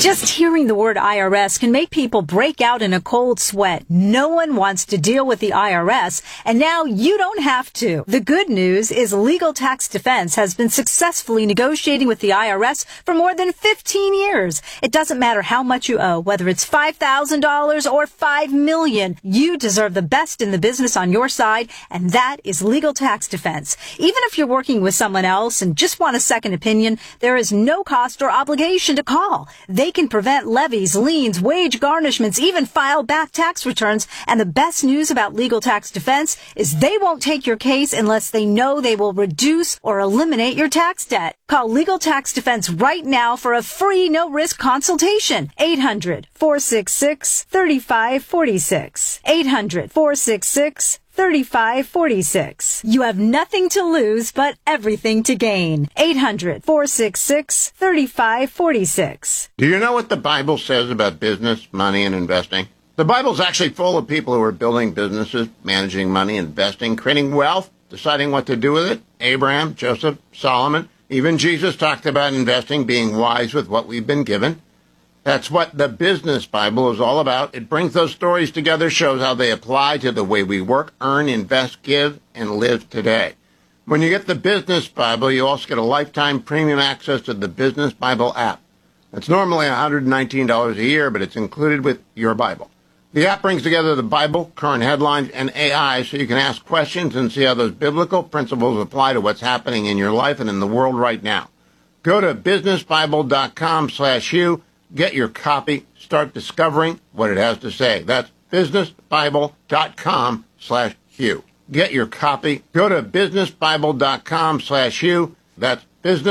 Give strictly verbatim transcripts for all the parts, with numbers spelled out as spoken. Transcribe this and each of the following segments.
Just hearing the word I R S can make people break out in a cold sweat. No one wants to deal with the I R S, and now you don't have to. The good news is Legal Tax Defense has been successfully negotiating with the I R S for more than fifteen years. It doesn't matter how much you owe, whether it's five thousand dollars or five million dollars. You deserve the best in the business on your side, and that is Legal Tax Defense. Even if you're working with someone else and just want a second opinion, there is no cost or obligation to call. They can prevent levies, liens, wage garnishments, even file back tax returns. And the best news about Legal Tax Defense is they won't take your case unless they know they will reduce or eliminate your tax debt. Call Legal Tax Defense right now for a free no-risk consultation. eight hundred, four six six, three five four six. eight hundred, four six six, three five four six. You have nothing to lose but everything to gain. eight hundred, four six six, three five four six. Do you know what the Bible says about business, money, and investing? The Bible's actually full of people who are building businesses, managing money, investing, creating wealth, deciding what to do with it. Abraham, Joseph, Solomon, even Jesus talked about investing, being wise with what we've been given. That's what the Business Bible is all about. It brings those stories together, shows how they apply to the way we work, earn, invest, give, and live today. When you get the Business Bible, you also get a lifetime premium access to the Business Bible app. It's normally one hundred nineteen dollars a year, but it's included with your Bible. The app brings together the Bible, current headlines, and A I so you can ask questions and see how those biblical principles apply to what's happening in your life and in the world right now. Go to businessbible.com slash you. Get your copy. Start discovering what it has to say. That's businessbible.com slash Hugh. Get your copy. Go to businessbible.com slash Hugh. That's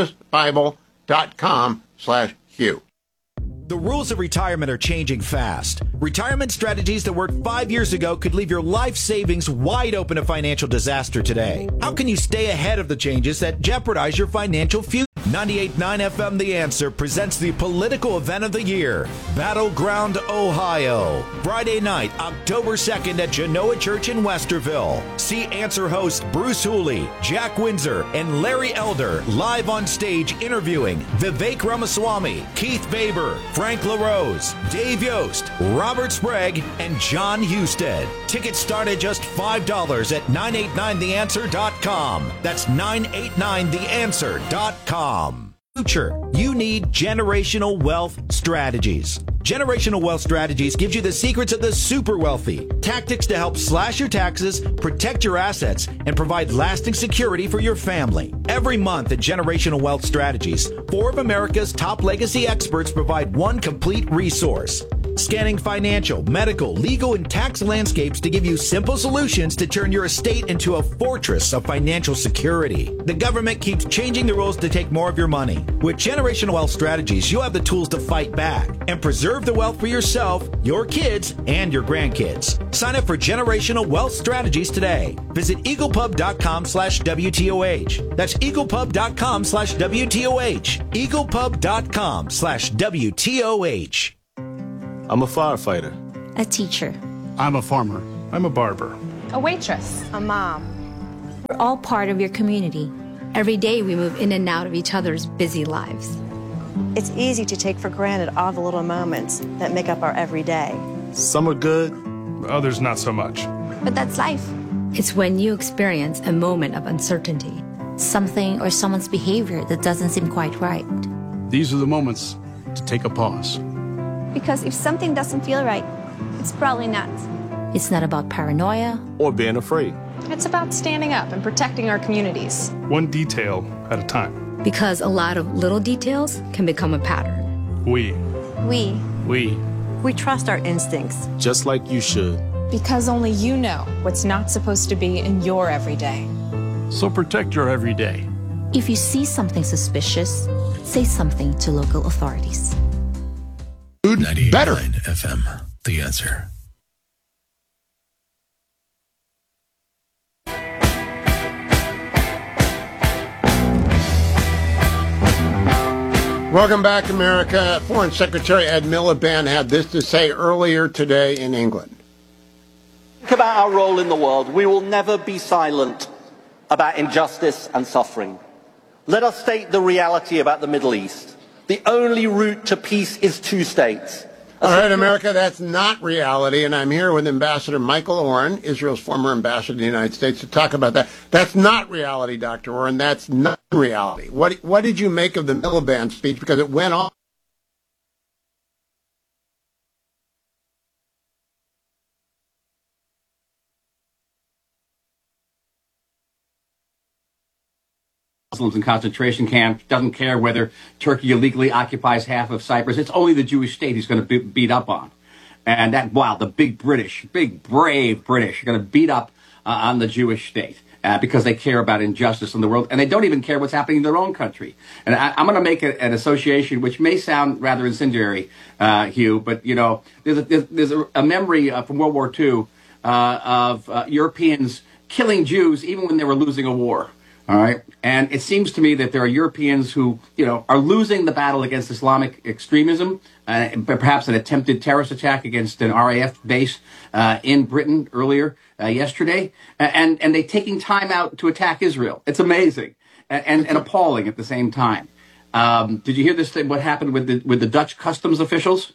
businessbible.com slash Hugh. The rules of retirement are changing fast. Retirement strategies that worked five years ago could leave your life savings wide open to financial disaster today. How can you stay ahead of the changes that jeopardize your financial future? ninety-eight point nine F M The Answer presents the political event of the year, Battleground, Ohio. Friday night, October second at Genoa Church in Westerville. See Answer host Bruce Hooley, Jack Windsor, and Larry Elder live on stage interviewing Vivek Ramaswamy, Keith Baber, Frank LaRose, Dave Yost, Robert Sprague, and John Husted. Tickets start at just five dollars at nine eight nine the answer dot com. That's nine eight nine the answer dot com. Future, you need generational wealth strategies. Generational Wealth Strategies gives you the secrets of the super wealthy, tactics to help slash your taxes, protect your assets, and provide lasting security for your family. Every month at Generational Wealth Strategies, four of America's top legacy experts provide one complete resource, scanning financial, medical, legal, and tax landscapes to give you simple solutions to turn your estate into a fortress of financial security. The government keeps changing the rules to take more of your money. With Generational Wealth Strategies, you'll have the tools to fight back and preserve the wealth for yourself, your kids, and your grandkids. Sign up for Generational Wealth Strategies today. Visit eaglepub.com slash WTOH. That's eaglepub.com slash WTOH. eaglepub.com slash WTOH. I'm a firefighter. A teacher. I'm a farmer. I'm a barber. A waitress. A mom. We're all part of your community. Every day we move in and out of each other's busy lives. It's easy to take for granted all the little moments that make up our everyday. Some are good, others not so much. But that's life. It's when you experience a moment of uncertainty. Something or someone's behavior that doesn't seem quite right. These are the moments to take a pause. Because if something doesn't feel right, it's probably not. It's not about paranoia or being afraid. It's about standing up and protecting our communities. One detail at a time. Because a lot of little details can become a pattern. We. We. We. We trust our instincts. Just like you should. Because only you know what's not supposed to be in your everyday. So protect your everyday. If you see something suspicious, say something to local authorities. Better. F M, The Answer. Welcome back, America. Foreign Secretary Ed Miliband had this to say earlier today in England. Think about our role in the world. We will never be silent about injustice and suffering. Let us state the reality about the Middle East. The only route to peace is two states. All right, America, that's not reality, and I'm here with Ambassador Michael Oren, Israel's former ambassador to the United States, to talk about that. That's not reality, Doctor Oren. That's not reality. What what did you make of the Miliband speech? Because it went on. Muslims in concentration camps, doesn't care whether Turkey illegally occupies half of Cyprus. It's only the Jewish state he's going to be beat up on. And that, wow, the big British, big, brave British are going to beat up uh, on the Jewish state uh, because they care about injustice in the world. And they don't even care what's happening in their own country. And I, I'm going to make a, an association, which may sound rather incendiary, uh, Hugh, but, you know, there's a, there's, there's a, a memory uh, from World War Two uh, of uh, Europeans killing Jews even when they were losing a war. All right. And it seems to me that there are Europeans who, you know, are losing the battle against Islamic extremism, uh, perhaps an attempted terrorist attack against an R A F base uh, in Britain earlier uh, yesterday. And, and they're taking time out to attack Israel. It's amazing and, and, and appalling at the same time. Um, did you hear this thing, what happened with the, with the Dutch customs officials?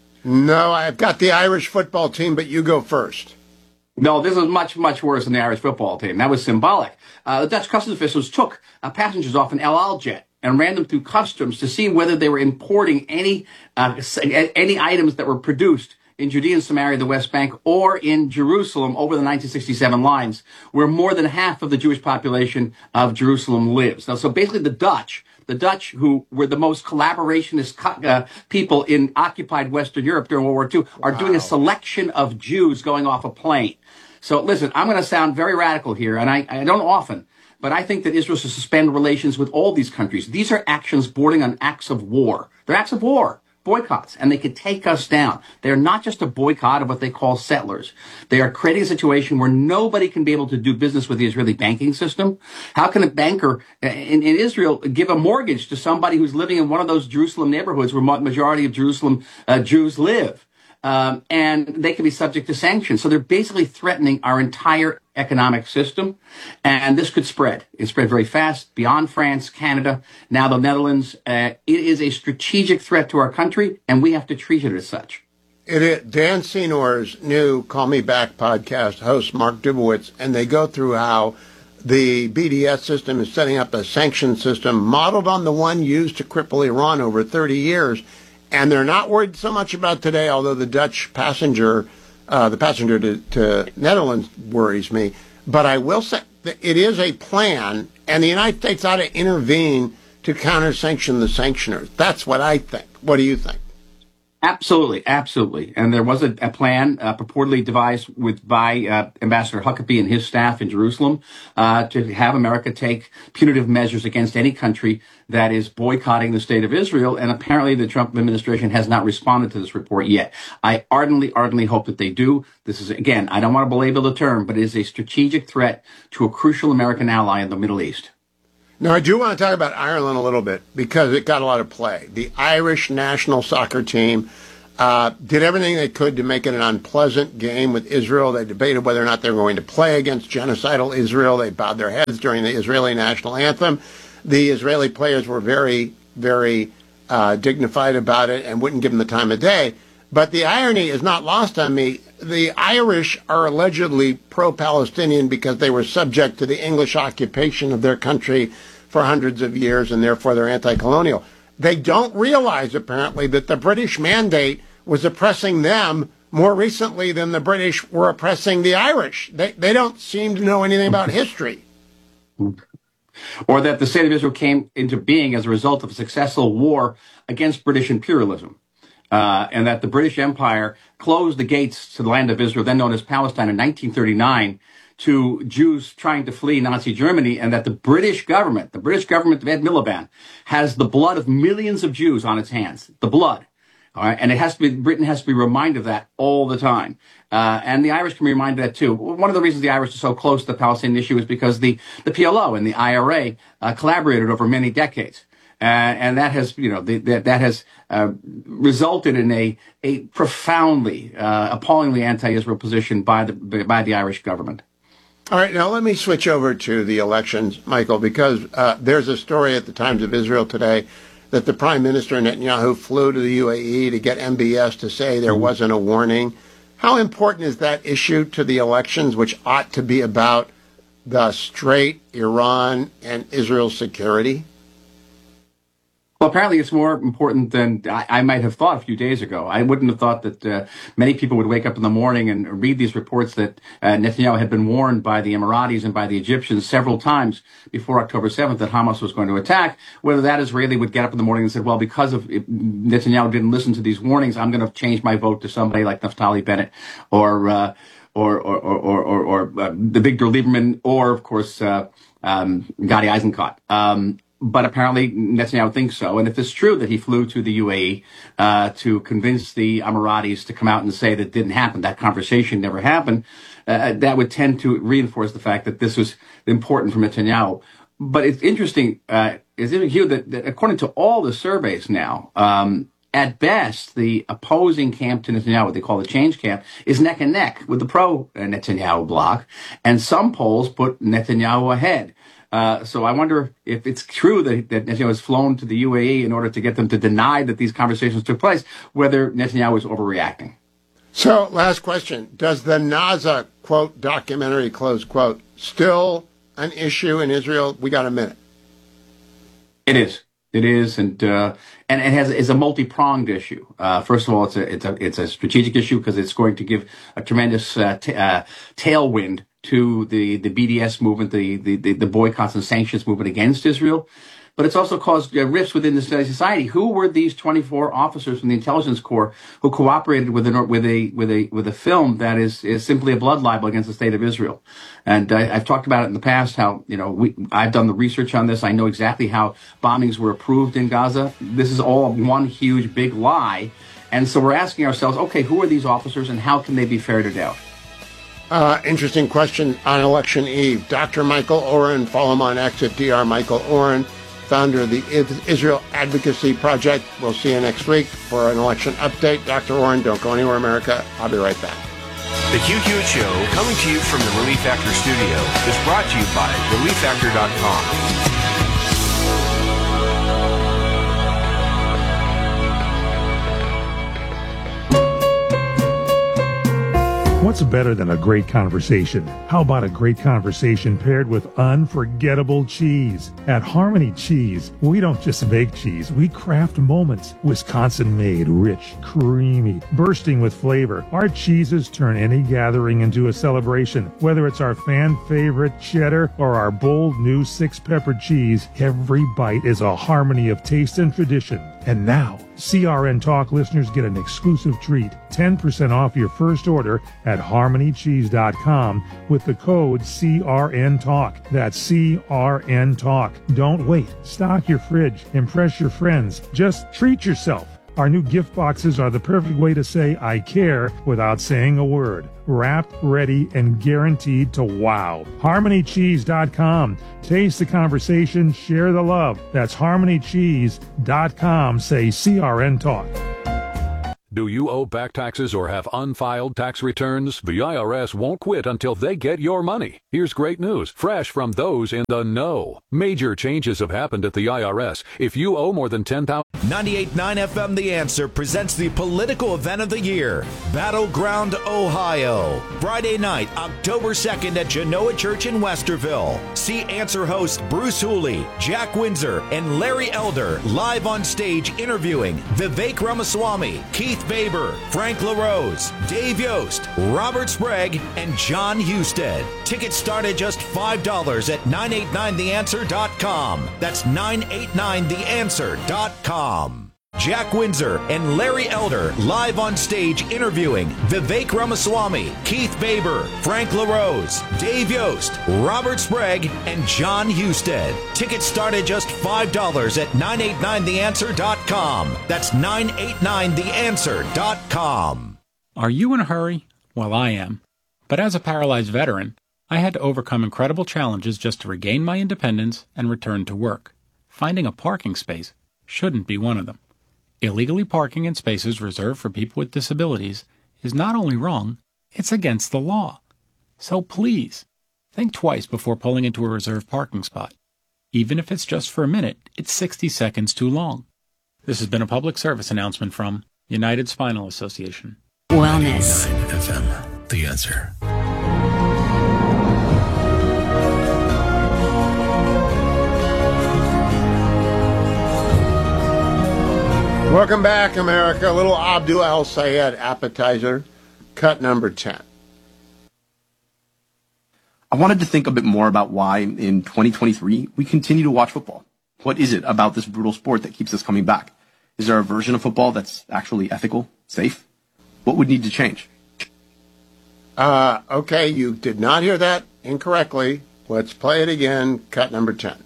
No, I've got the Irish football team, but you go first. No, this is much, much worse than the Irish football team. That was symbolic. Uh, the Dutch customs officials took uh, passengers off an El Al jet and ran them through customs to see whether they were importing any uh, any items that were produced in Judea and Samaria, the West Bank, or in Jerusalem over the nineteen sixty-seven lines, where more than half of the Jewish population of Jerusalem lives. Now, so basically the Dutch, the Dutch, who were the most collaborationist co- uh, people in occupied Western Europe during World War Two, are wow. doing a selection of Jews going off a plane. So listen, I'm going to sound very radical here, and I, I don't often, but I think that Israel should suspend relations with all these countries. These are actions bordering on acts of war. They're acts of war, boycotts, and they could take us down. They're not just a boycott of what they call settlers. They are creating a situation where nobody can be able to do business with the Israeli banking system. How can a banker in, in Israel give a mortgage to somebody who's living in one of those Jerusalem neighborhoods where the majority of Jerusalem uh, Jews live? Um, and they can be subject to sanctions. So they're basically threatening our entire economic system. And this could spread. It spread very fast beyond France, Canada, now the Netherlands. Uh, it is a strategic threat to our country, and we have to treat it as such. It is. Dan Senor's new Call Me Back podcast host, Mark Dubowitz, and they go through how the B D S system is setting up a sanction system modeled on the one used to cripple Iran over thirty years. And they're not worried so much about today, although the Dutch passenger, uh, the passenger to, to Netherlands worries me. But I will say that it is a plan, and the United States ought to intervene to counter-sanction the sanctioners. That's what I think. What do you think? Absolutely, absolutely. And there was a, a plan uh, purportedly devised with by uh, Ambassador Huckabee and his staff in Jerusalem uh, to have America take punitive measures against any country that is boycotting the state of Israel. And apparently the Trump administration has not responded to this report yet. I ardently, ardently hope that they do. This is, again, I don't want to belabor the term, but it is a strategic threat to a crucial American ally in the Middle East. Now, I do want to talk about Ireland a little bit because it got a lot of play. The Irish national soccer team uh, did everything they could to make it an unpleasant game with Israel. They debated whether or not they were going to play against genocidal Israel. They bowed their heads during the Israeli national anthem. The Israeli players were very, very uh, dignified about it and wouldn't give them the time of day. But the irony is not lost on me. The Irish are allegedly pro-Palestinian because they were subject to the English occupation of their country for hundreds of years, and therefore they're anti-colonial. They don't realize, apparently, that the British mandate was oppressing them more recently than the British were oppressing the Irish. They, they don't seem to know anything about history. Or that the state of Israel came into being as a result of a successful war against British imperialism. Uh, and that the British Empire closed the gates to the land of Israel, then known as Palestine, in nineteen thirty-nine, to Jews trying to flee Nazi Germany, and that the British government, the British government of Ed Miliband, has the blood of millions of Jews on its hands. The blood. All right, and it has to be, Britain has to be reminded of that all the time. Uh, and the Irish can be reminded of that too. One of the reasons the Irish are so close to the Palestinian issue is because the, the P L O and the I R A uh, collaborated over many decades. Uh, and that has, you know, the, that, that has uh, resulted in a a profoundly, uh, appallingly anti-Israel position by the by the Irish government. All right, now let me switch over to the elections, Michael, because uh, there's a story at the Times of Israel today that the Prime Minister Netanyahu flew to the U A E to get M B S to say there wasn't a warning. How important is that issue to the elections, which ought to be about the Strait, Iran, and Israel's security? Well, apparently it's more important than I, I might have thought a few days ago. I wouldn't have thought that uh, many people would wake up in the morning and read these reports that uh, Netanyahu had been warned by the Emiratis and by the Egyptians several times before October seventh that Hamas was going to attack, whether that Israeli would get up in the morning and say, well, because of it, Netanyahu didn't listen to these warnings, I'm going to change my vote to somebody like Naftali Bennett or uh, or, or, or, or, or, or uh, the Victor Lieberman or, of course, uh, um, Gadi Eisenkot. Um, But apparently Netanyahu thinks so. And if it's true that he flew to the U A E uh, to convince the Emiratis to come out and say that it didn't happen, that conversation never happened, uh, that would tend to reinforce the fact that this was important for Netanyahu. But it's interesting, uh, is it, Hugh, that, that according to all the surveys now, um, at best, the opposing camp to Netanyahu, what they call the change camp, is neck and neck with the pro-Netanyahu bloc. And some polls put Netanyahu ahead. Uh, so I wonder if it's true that, that Netanyahu has flown to the U A E in order to get them to deny that these conversations took place, whether Netanyahu is overreacting. So, last question. Does the NASA, quote, documentary, close quote, still an issue in Israel? We got a minute. It is. It is, and uh, and it has is a multi-pronged issue. Uh, first of all, it's a it's a it's a strategic issue because it's going to give a tremendous uh, t- uh, tailwind to the, the B D S movement, the, the, the boycotts and sanctions movement against Israel. But it's also caused uh, rifts within the society. Who were these twenty-four officers from the intelligence corps who cooperated with a, with a, with a, with a film that is, is simply a blood libel against the state of Israel? And I, I've talked about it in the past, how, you know, we, I've done the research on this. I know exactly how bombings were approved in Gaza. This is all one huge, big lie. And so we're asking ourselves, okay, who are these officers and how can they be ferreted out? Uh, interesting question on election eve. Doctor Michael Oren, follow him on X at Doctor Michael Oren, founder of the Israel Advocacy Project. We'll see you next week for an election update. Doctor Oren, don't go anywhere, America. I'll be right back. The Hugh Hewitt Show, coming to you from the Relief Factor studio, is brought to you by relief factor dot com. What's better than a great conversation? How about a great conversation paired with unforgettable cheese? At Harmony Cheese, we don't just make cheese, we craft moments. Wisconsin-made, rich, creamy, bursting with flavor. Our cheeses turn any gathering into a celebration. Whether it's our fan-favorite cheddar or our bold new six-pepper cheese, every bite is a harmony of taste and tradition. And now, C R N Talk listeners get an exclusive treat, ten percent off your first order at harmony cheese dot com with the code C R N Talk. That's C R N Talk. Don't wait. Stock your fridge. Impress your friends. Just treat yourself. Our new gift boxes are the perfect way to say I care without saying a word. Wrapped, ready, and guaranteed to wow. harmony cheese dot com. Taste the conversation, share the love. That's harmony cheese dot com. Say C R N Talk. Do you owe back taxes or have unfiled tax returns? The I R S won't quit until they get your money. Here's great news, fresh from those in the know. Major changes have happened at the I R S. If you owe more than ten thousand dollars... ninety-eight point nine F M The Answer presents the political event of the year, Battleground, Ohio. Friday night, October second at Genoa Church in Westerville. See Answer hosts Bruce Hooley, Jack Windsor, and Larry Elder live on stage interviewing Vivek Ramaswamy, Keith Baber, Frank LaRose, Dave Yost, Robert Sprague, and John Husted. Tickets start at just five dollars at nine eight nine the answer dot com. That's nine eight nine the answer dot com. Jack Windsor and Larry Elder live on stage interviewing Vivek Ramaswamy, Keith Baber, Frank LaRose, Dave Yost, Robert Sprague, and John Husted. Tickets start at just five dollars at nine eight nine the answer dot com. That's nine eight nine the answer dot com. Are you in a hurry? Well, I am. But as a paralyzed veteran, I had to overcome incredible challenges just to regain my independence and return to work. Finding a parking space shouldn't be one of them. Illegally parking in spaces reserved for people with disabilities is not only wrong, it's against the law. So please, think twice before pulling into a reserved parking spot. Even if it's just for a minute, it's sixty seconds too long. This has been a public service announcement from United Spinal Association. Wellness. F M, The Answer. Welcome back, America. A little Abdul Al Sayed appetizer, cut number ten. I wanted to think a bit more about why, in twenty twenty-three, we continue to watch football. What is it about this brutal sport that keeps us coming back? Is there a version of football that's actually ethical, safe? What would need to change? Uh, okay, you did not hear that incorrectly. Let's play it again, cut number ten.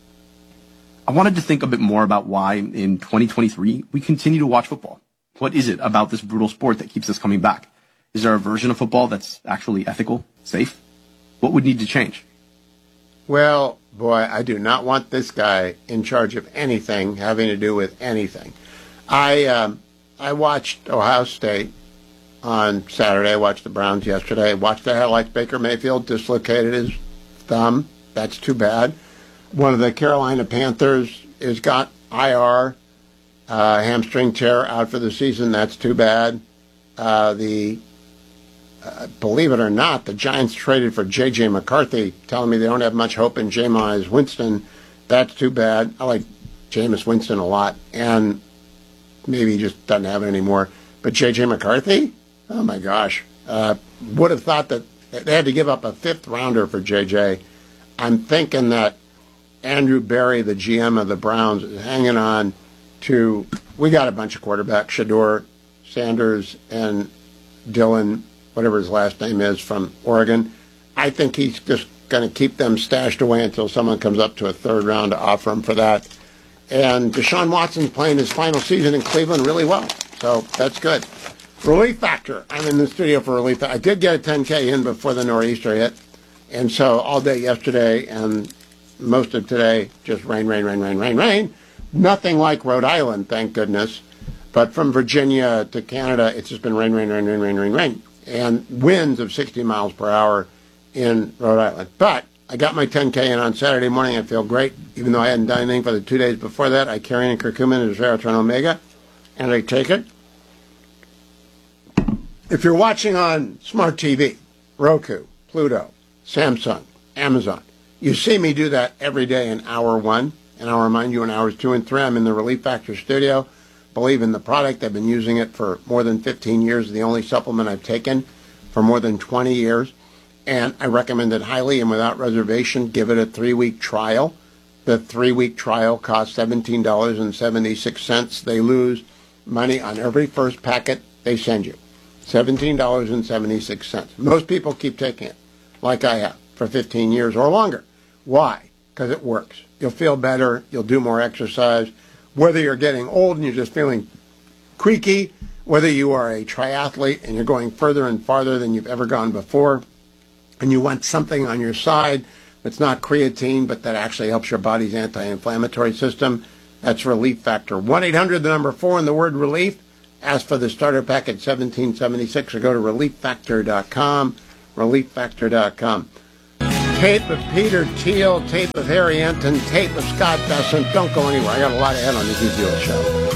I wanted to think a bit more about why, in twenty twenty-three, we continue to watch football. What is it about this brutal sport that keeps us coming back? Is there a version of football that's actually ethical, safe? What would need to change? Well, boy, I do not want this guy in charge of anything having to do with anything. I um, I watched Ohio State on Saturday. I watched the Browns yesterday. I watched the highlights. Baker Mayfield dislocated his thumb. That's too bad. One of the Carolina Panthers has got I R, uh, hamstring tear, out for the season. That's too bad. Uh, the uh, believe it or not, the Giants traded for J J McCarthy, telling me they don't have much hope in Jameis Winston. That's too bad. I like Jameis Winston a lot, and maybe he just doesn't have it anymore. But J J McCarthy? Oh, my gosh. Uh, would have thought that they had to give up a fifth rounder for J J. I'm thinking that Andrew Berry, the G M of the Browns, is hanging on to, we got a bunch of quarterbacks, Shedeur Sanders and Dylan, whatever his last name is, from Oregon. I think he's just going to keep them stashed away until someone comes up to a third round to offer him for that. And Deshaun Watson's playing his final season in Cleveland really well, so that's good. Relief Factor. I'm in the studio for Relief Factor. I did get a ten K in before the nor'easter hit, and so all day yesterday and most of today, just rain, rain, rain, rain, rain, rain. Nothing like Rhode Island, thank goodness. But from Virginia to Canada, it's just been rain, rain, rain, rain, rain, rain, rain. And winds of sixty miles per hour in Rhode Island. But I got my ten K in on Saturday morning. I feel great. Even though I hadn't done anything for the two days before that, I carry in curcumin and resveratrol omega, and I take it. If you're watching on smart T V, Roku, Pluto, Samsung, Amazon, you see me do that every day in hour one, and I'll remind you in hours two and three. I'm in the Relief Factor studio. Believe in the product. I've been using it for more than fifteen years, the only supplement I've taken for more than twenty years, and I recommend it highly and without reservation. Give it a three-week trial. The three-week trial costs seventeen dollars and seventy-six cents. They lose money on every first packet they send you. seventeen dollars and seventy-six cents. Most people keep taking it, like I have, for fifteen years or longer. Why? Because it works. You'll feel better. You'll do more exercise. Whether you're getting old and you're just feeling creaky, whether you are a triathlete and you're going further and farther than you've ever gone before, and you want something on your side that's not creatine, but that actually helps your body's anti-inflammatory system, that's Relief Factor. one eight hundred, the number four, and the word relief. Ask for the starter pack at seventeen seventy-six or go to relief factor dot com, relief factor dot com. Tape of Peter Thiel, tape of Harry Enton, tape of Scott Bessent. Don't go anywhere. I got a lot ahead on the D T L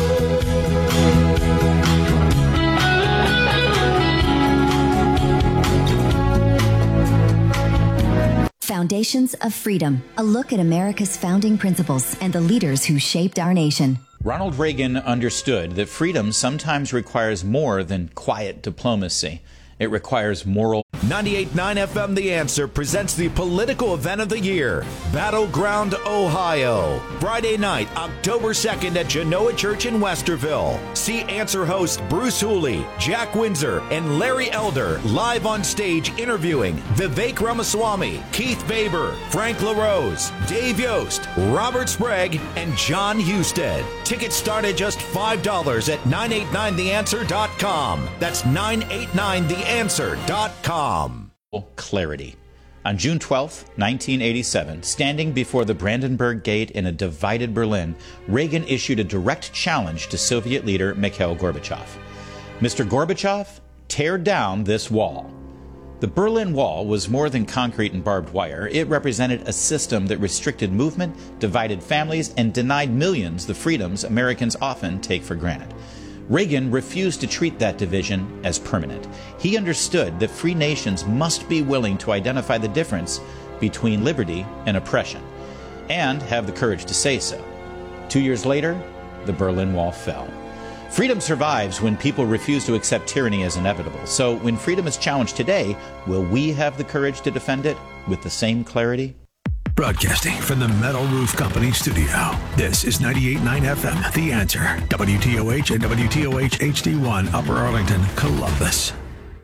Show. Foundations of Freedom, a look at America's founding principles and the leaders who shaped our nation. Ronald Reagan understood that freedom sometimes requires more than quiet diplomacy. It requires moral. ninety-eight point nine F M The Answer presents the political event of the year, Battleground, Ohio. Friday night, October second at Genoa Church in Westerville. See Answer hosts Bruce Hooley, Jack Windsor, and Larry Elder live on stage interviewing Vivek Ramaswamy, Keith Baber, Frank LaRose, Dave Yost, Robert Sprague, and John Husted. Tickets start at just five dollars at nine eight nine the answer dot com. That's nine eight nine the answer dot com. Clarity. On June twelfth, nineteen eighty-seven, standing before the Brandenburg Gate in a divided Berlin, Reagan issued a direct challenge to Soviet leader Mikhail Gorbachev. Mister Gorbachev, tear down this wall. The Berlin Wall was more than concrete and barbed wire. It represented a system that restricted movement, divided families, and denied millions the freedoms Americans often take for granted. Reagan refused to treat that division as permanent. He understood that free nations must be willing to identify the difference between liberty and oppression, and have the courage to say so. Two years later, the Berlin Wall fell. Freedom survives when people refuse to accept tyranny as inevitable. So when freedom is challenged today, will we have the courage to defend it with the same clarity? Broadcasting from the Metal Roof Company studio, this is ninety-eight point nine F M, The Answer, W T O H and W T O H H D one, Upper Arlington, Columbus.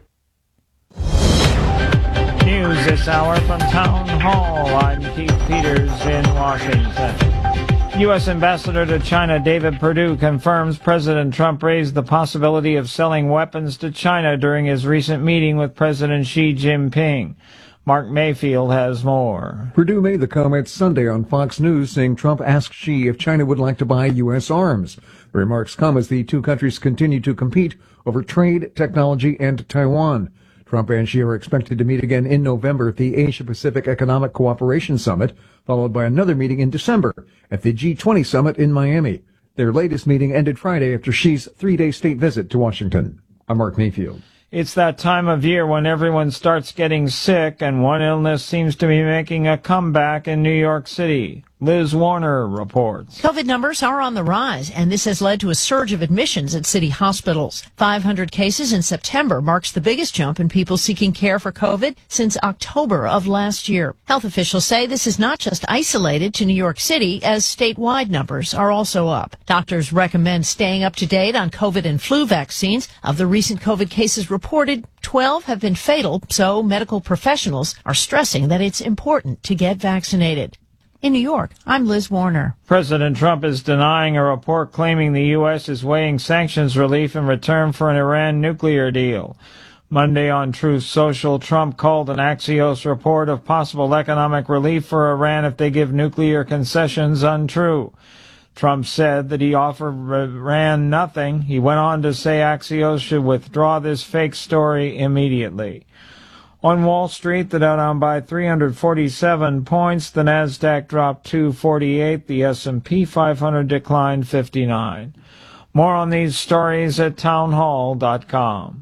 News this hour from Town Hall. I'm Keith Peters in Washington. U S Ambassador to China David Perdue confirms President Trump raised the possibility of selling weapons to China during his recent meeting with President Xi Jinping. Mark Mayfield has more. Perdue made the comments Sunday on Fox News, saying Trump asked Xi if China would like to buy U S arms. The remarks come as the two countries continue to compete over trade, technology, and Taiwan. Trump and Xi are expected to meet again in November at the Asia-Pacific Economic Cooperation Summit, followed by another meeting in December at the G twenty Summit in Miami. Their latest meeting ended Friday after Xi's three-day state visit to Washington. I'm Mark Mayfield. It's that time of year when everyone starts getting sick, and one illness seems to be making a comeback in New York City. Liz Warner reports. COVID numbers are on the rise, and this has led to a surge of admissions at city hospitals. five hundred cases in September marks the biggest jump in people seeking care for COVID since October of last year. Health officials say this is not just isolated to New York City, as statewide numbers are also up. Doctors recommend staying up to date on COVID and flu vaccines. Of the recent COVID cases reported, twelve have been fatal, so medical professionals are stressing that it's important to get vaccinated. In New York, I'm Liz Warner. President Trump is denying a report claiming the U S is weighing sanctions relief in return for an Iran nuclear deal. Monday on Truth Social, Trump called an Axios report of possible economic relief for Iran if they give nuclear concessions untrue. Trump said that he offered Iran nothing. He went on to say Axios should withdraw this fake story immediately. On Wall Street, the Dow down by three hundred forty-seven points. The Nasdaq dropped two forty-eight. The S and P five hundred declined fifty-nine. More on these stories at townhall dot com.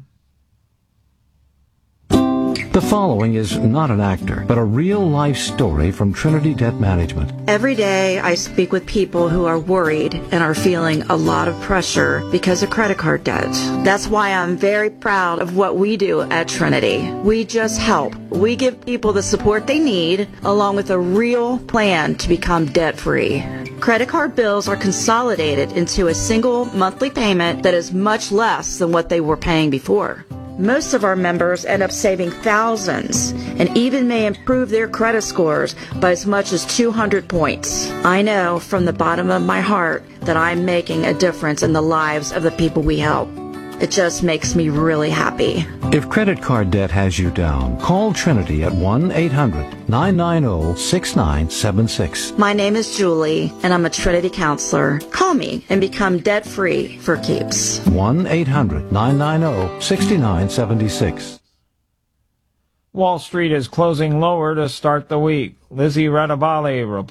The following is not an actor, but a real-life story from Trinity Debt Management. Every day I speak with people who are worried and are feeling a lot of pressure because of credit card debt. That's why I'm very proud of what we do at Trinity. We just help. We give people the support they need, along with a real plan to become debt-free. Credit card bills are consolidated into a single monthly payment that is much less than what they were paying before. Most of our members end up saving thousands and even may improve their credit scores by as much as two hundred points. I know from the bottom of my heart that I'm making a difference in the lives of the people we help. It just makes me really happy. If credit card debt has you down, call Trinity at one eight hundred nine nine zero six nine seven six. My name is Julie, and I'm a Trinity counselor. Call me and become debt-free for keeps. one eight hundred nine nine zero six nine seven six. Wall Street is closing lower to start the week. Lizzie Radabali reports.